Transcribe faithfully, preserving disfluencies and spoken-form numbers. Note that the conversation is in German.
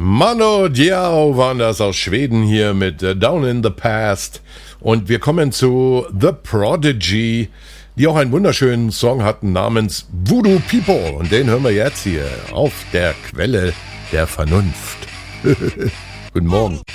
Mano Diao waren das aus Schweden hier mit äh, Down in the Past. Und wir kommen zu The Prodigy, die auch einen wunderschönen Song hatten namens Voodoo People. Und den hören wir jetzt hier auf der Quelle der Vernunft. Guten Morgen.